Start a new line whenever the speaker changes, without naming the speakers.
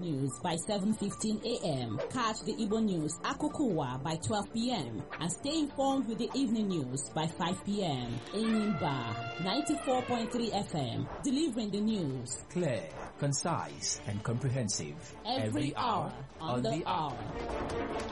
News by 7:15 a.m. Catch the Igbo News Akukuwa by 12 p.m. and stay informed with the evening news by 5 p.m. Enyimba 94.3 FM, delivering the news.
Clear, concise, and comprehensive.
Every hour on the hour.